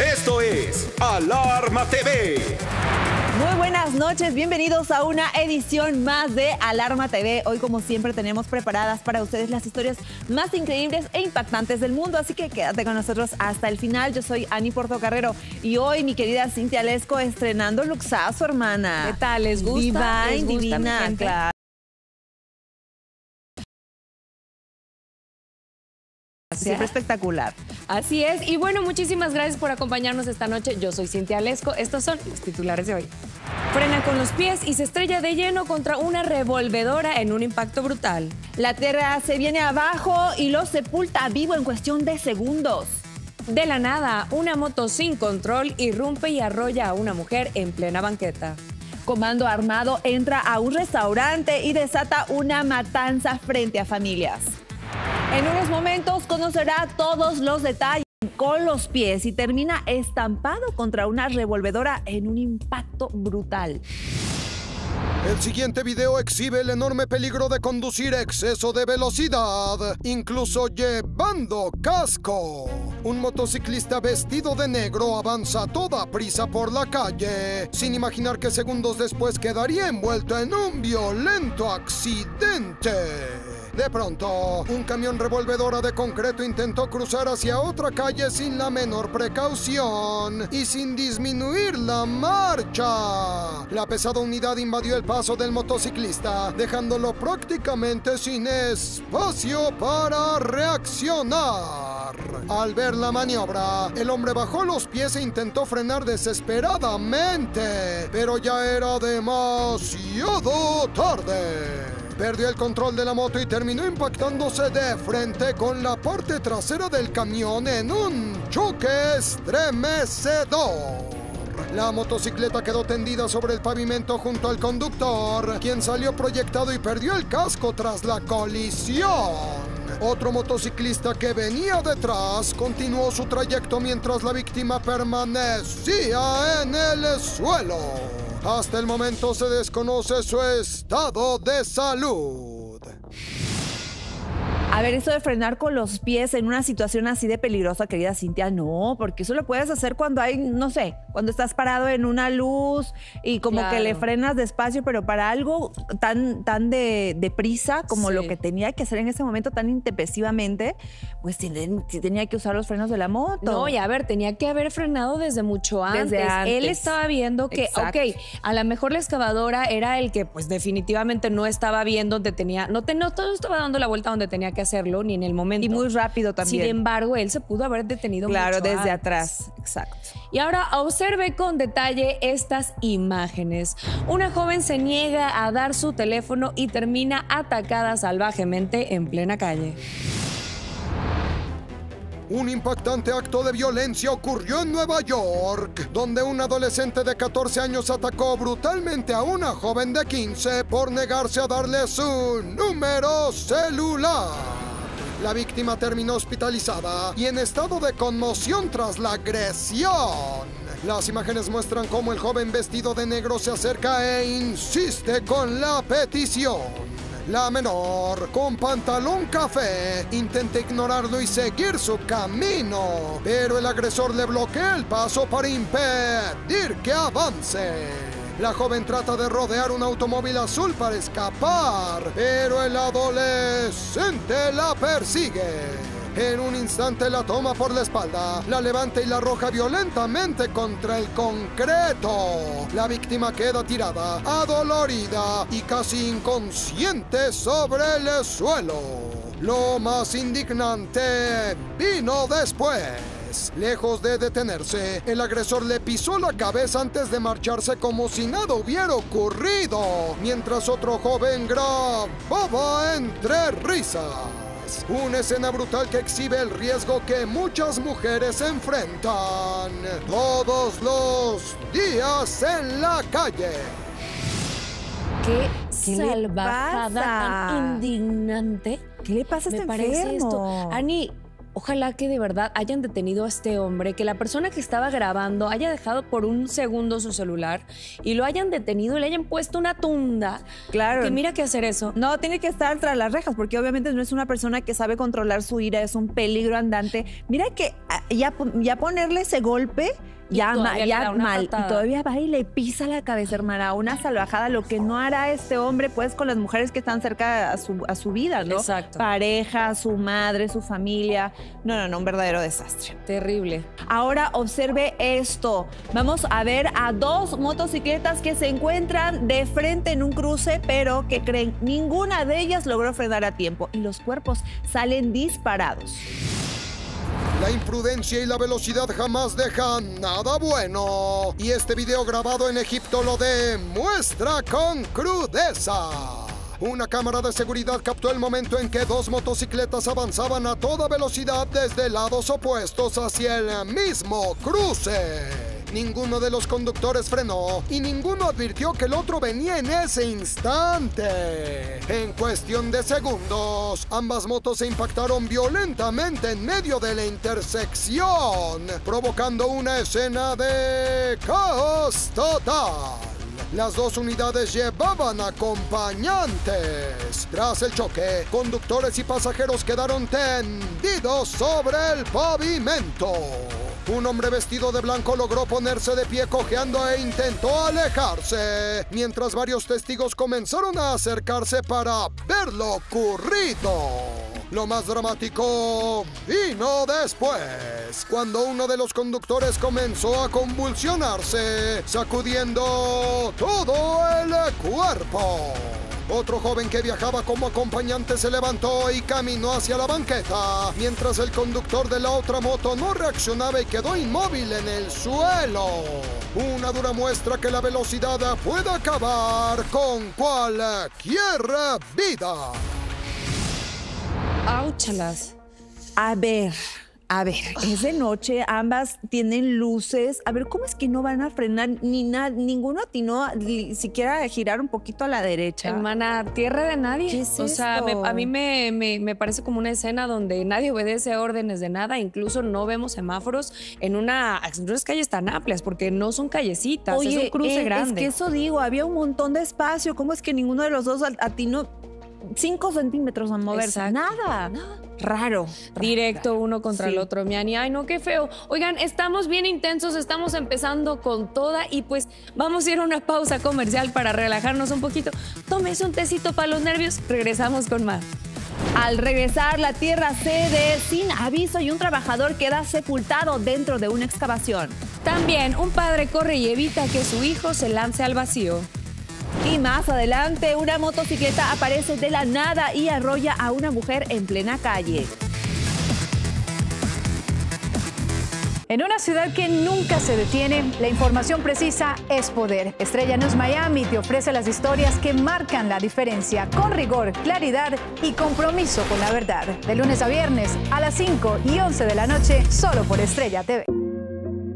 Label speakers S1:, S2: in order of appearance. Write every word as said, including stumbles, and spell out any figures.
S1: Esto es Alarma T V.
S2: Muy buenas noches, bienvenidos a una edición más de Alarma T V. Hoy, como siempre, tenemos preparadas para ustedes las historias más increíbles e impactantes del mundo, así que quédate con nosotros hasta el final. Yo soy Ani Portocarrero y hoy mi querida Cintia Lesco estrenando luxazo, hermana.
S3: ¿Qué tal? ¿Les gusta?
S2: Divine,
S3: ¿Les gusta,
S2: divina,
S3: mi
S2: claro. Siempre espectacular.
S3: Así es. Y bueno, muchísimas gracias por acompañarnos esta noche. Yo soy Cintia Lesco. Estos son los titulares de hoy. Frena con los pies y se estrella de lleno contra una revolvedora en un impacto brutal.
S2: La tierra se viene abajo y lo sepulta vivo en cuestión de segundos.
S3: De la nada, una moto sin control irrumpe y arrolla a una mujer en plena banqueta.
S2: Comando armado entra a un restaurante y desata una matanza frente a familias. En unos momentos conocerá todos los detalles con los pies y termina estampado contra una revolvedora en un impacto brutal.
S4: El siguiente video exhibe el enorme peligro de conducir a exceso de velocidad, incluso llevando casco. Un motociclista vestido de negro avanza a toda prisa por la calle, sin imaginar que segundos después quedaría envuelto en un violento accidente. De pronto, un camión revolvedora de concreto intentó cruzar hacia otra calle sin la menor precaución y sin disminuir la marcha. La pesada unidad invadió el paso del motociclista, dejándolo prácticamente sin espacio para reaccionar. Al ver la maniobra, el hombre bajó los pies e intentó frenar desesperadamente, pero ya era demasiado tarde. Perdió el control de la moto y terminó impactándose de frente con la parte trasera del camión en un choque estremecedor. La motocicleta quedó tendida sobre el pavimento junto al conductor, quien salió proyectado y perdió el casco tras la colisión. Otro motociclista que venía detrás continuó su trayecto mientras la víctima permanecía en el suelo. Hasta el momento se desconoce su estado de salud.
S2: A ver, eso de frenar con los pies en una situación así de peligrosa, querida Cintia, no, porque eso lo puedes hacer cuando hay, no sé, cuando estás parado en una luz y como
S3: Claro.
S2: que le frenas despacio, pero para algo tan, tan de, de prisa como
S3: Sí.
S2: lo que tenía que hacer en ese momento tan intempestivamente, pues sí, sí tenía que usar los frenos de la moto.
S3: No, y a ver, tenía que haber frenado desde mucho antes.
S2: Desde antes.
S3: Él estaba viendo que,
S2: Exacto.
S3: ok, a lo mejor la excavadora era el que pues definitivamente no estaba viendo donde tenía, no, te, no, no estaba dando la vuelta donde tenía que hacerlo, ni en el momento.
S2: Y muy rápido también.
S3: Sin embargo, él se pudo haber detenido
S2: Claro,
S3: mucho
S2: desde
S3: antes.
S2: atrás, exacto.
S3: Y ahora observe con detalle estas imágenes. Una joven se niega a dar su teléfono y termina atacada salvajemente en plena calle.
S4: Un impactante acto de violencia ocurrió en Nueva York, donde un adolescente de catorce años atacó brutalmente a una joven de quince por negarse a darle su número celular. La víctima terminó hospitalizada y en estado de conmoción tras la agresión. Las imágenes muestran cómo el joven vestido de negro se acerca e insiste con la petición. La menor, con pantalón café, intenta ignorarlo y seguir su camino, pero el agresor le bloquea el paso para impedir que avance. La joven trata de rodear un automóvil azul para escapar, pero el adolescente la persigue. En un instante la toma por la espalda, la levanta y la arroja violentamente contra el concreto. La víctima queda tirada, adolorida y casi inconsciente sobre el suelo. Lo más indignante vino después. Lejos de detenerse, el agresor le pisó la cabeza antes de marcharse como si nada hubiera ocurrido, mientras otro joven grababa entre risas. Una escena brutal que exhibe el riesgo que muchas mujeres enfrentan todos los días en la calle.
S3: Qué,
S2: ¿Qué le
S3: salvajada
S2: pasa?
S3: tan indignante.
S2: ¿Qué le pasa a
S3: Me
S2: este
S3: parece
S2: enfermo?
S3: esto. Ani, Ojalá que de verdad hayan detenido a este hombre, que la persona que estaba grabando haya dejado por un segundo su celular y lo hayan detenido y le hayan puesto una tunda.
S2: Claro.
S3: Que mira que hacer eso.
S2: No, tiene que estar tras las rejas, porque obviamente no es una persona que sabe controlar su ira, es un peligro andante. Mira que ya, ya ponerle ese golpe... Ya, ma, ya mal, patada. Y todavía va y le pisa la cabeza, hermana, una salvajada, lo que no hará este hombre, pues, con las mujeres que están cerca a su, a su vida, ¿no?
S3: Exacto.
S2: Pareja, su madre, su familia. No, no, no, un verdadero desastre.
S3: Terrible.
S2: Ahora observe esto. Vamos a ver a dos motocicletas que se encuentran de frente en un cruce, pero que creen, ninguna de ellas logró frenar a tiempo y los cuerpos salen disparados.
S4: La imprudencia y la velocidad jamás dejan nada bueno. Y este video grabado en Egipto lo demuestra con crudeza. Una cámara de seguridad captó el momento en que dos motocicletas avanzaban a toda velocidad desde lados opuestos hacia el mismo cruce. Ninguno de los conductores frenó y ninguno advirtió que el otro venía en ese instante. En cuestión de segundos, ambas motos se impactaron violentamente en medio de la intersección, provocando una escena de caos total. Las dos unidades llevaban acompañantes. Tras el choque, conductores y pasajeros quedaron tendidos sobre el pavimento. Un hombre vestido de blanco logró ponerse de pie cojeando e intentó alejarse, mientras varios testigos comenzaron a acercarse para ver lo ocurrido. Lo más dramático vino después, cuando uno de los conductores comenzó a convulsionarse, sacudiendo todo el cuerpo. Otro joven que viajaba como acompañante se levantó y caminó hacia la banqueta, mientras el conductor de la otra moto no reaccionaba y quedó inmóvil en el suelo. Una dura muestra que la velocidad puede acabar con cualquier vida.
S3: ¡Áuchalas!
S2: A ver, a ver, es de noche, ambas tienen luces. A ver, ¿cómo es que no van a frenar ni nada? Ninguno atinó ni siquiera a girar un poquito a la derecha.
S3: Hermana, tierra de nadie.
S2: ¿Qué es
S3: o sea, me,
S2: esto?
S3: a mí me, me, me parece como una escena donde nadie obedece órdenes de nada. Incluso no vemos semáforos en, una, en unas calles tan amplias, porque no son callecitas,
S2: Oye,
S3: es un cruce
S2: eh,
S3: grande.
S2: Es que eso digo, había un montón de espacio. ¿Cómo es que ninguno de los dos atinó cinco centímetros a moverse?
S3: Exacto.
S2: Nada.
S3: No.
S2: Raro.
S3: Directo uno contra
S2: Sí.
S3: el otro, Miani. Ay, no, qué feo. Oigan, estamos bien intensos, estamos empezando con toda y pues vamos a ir a una pausa comercial para relajarnos un poquito. Tómese un tecito para los nervios, regresamos con más.
S2: Al regresar, la tierra cede sin aviso y un trabajador queda sepultado dentro de una excavación.
S3: También un padre corre y evita que su hijo se lance al vacío.
S2: Y más adelante, una motocicleta aparece de la nada y arrolla a una mujer en plena calle.
S5: En una ciudad que nunca se detiene, la información precisa es poder. Estrella News Miami te ofrece las historias que marcan la diferencia, con rigor, claridad y compromiso con la verdad. De lunes a viernes a las cinco y once de la noche, solo por Estrella T V.